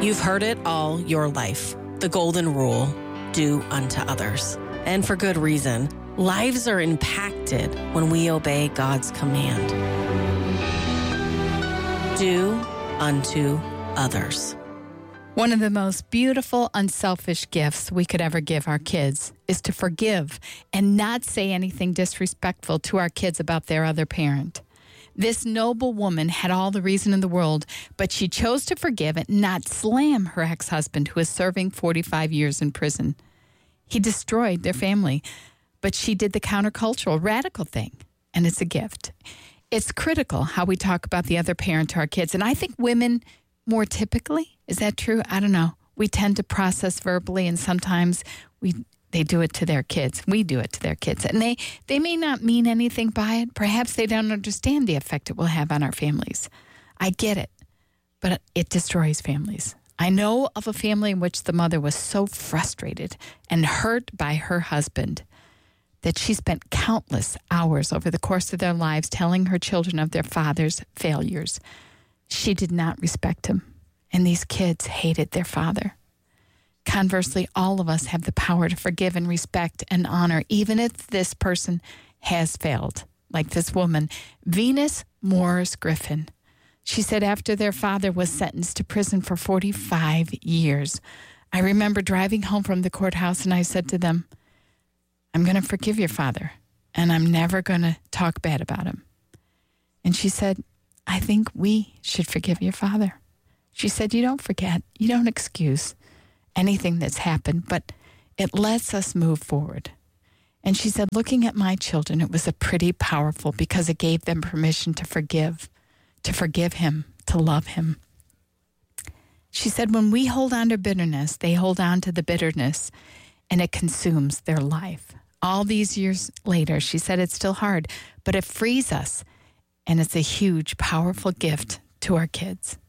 You've heard it all your life. The golden rule, do unto others. And for good reason. Lives are impacted when we obey God's command. Do unto others. One of the most beautiful, unselfish gifts we could ever give our kids is to forgive and not say anything disrespectful to our kids about their other parent. This noble woman had all the reason in the world, but she chose to forgive and not slam her ex-husband who was serving 45 years in prison. He destroyed their family, but she did the countercultural, radical thing, and it's a gift. It's critical how we talk about the other parent to our kids, and I think women more typically, is that true? I don't know. We tend to process verbally, and sometimes they do it to their kids. We do it to their kids. And they may not mean anything by it. Perhaps they don't understand the effect it will have on our families. I get it. But it destroys families. I know of a family in which the mother was so frustrated and hurt by her husband that she spent countless hours over the course of their lives telling her children of their father's failures. She did not respect him. And these kids hated their father. Conversely, all of us have the power to forgive and respect and honor, even if this person has failed. Like this woman, Venus Morris Griffin. She said after their father was sentenced to prison for 45 years, I remember driving home from the courthouse and I said to them, I'm going to forgive your father and I'm never going to talk bad about him. And she said, I think we should forgive your father. She said, you don't forget, you don't excuse anything that's happened, but it lets us move forward. And she said, looking at my children, it was a pretty powerful because it gave them permission to forgive him, to love him. She said, when we hold on to bitterness, they hold on to the bitterness and it consumes their life. All these years later, she said, it's still hard, but it frees us. And it's a huge, powerful gift to our kids.